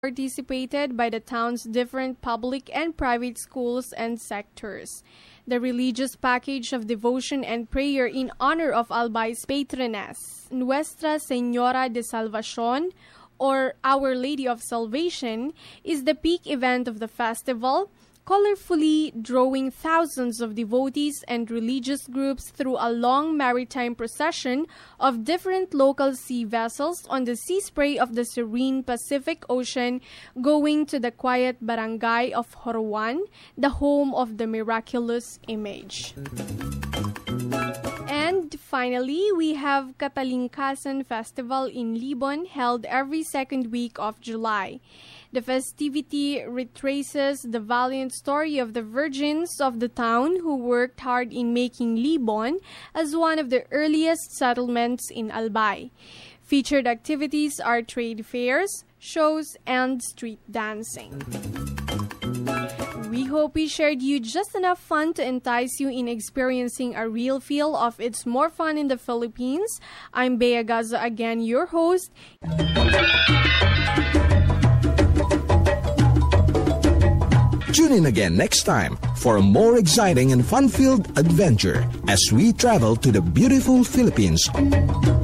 participated by the town's different public and private schools and sectors. The religious package of devotion and prayer in honor of Albay's patroness, Nuestra Señora de Salvación, or Our Lady of Salvation, is the peak event of the festival, colorfully drawing thousands of devotees and religious groups through a long maritime procession of different local sea vessels on the sea spray of the serene Pacific Ocean, going to the quiet barangay of Joruan, the home of the miraculous image. And finally, we have Katalingkasan Festival in Libon, held every second week of July. The festivity retraces the valiant story of the virgins of the town who worked hard in making Libon as one of the earliest settlements in Albay. Featured activities are trade fairs, shows, and street dancing. We hope we shared you just enough fun to entice you in experiencing a real feel of It's More Fun in the Philippines. I'm Bea Gaza again, your host. Tune in again next time for a more exciting and fun-filled adventure as we travel to the beautiful Philippines.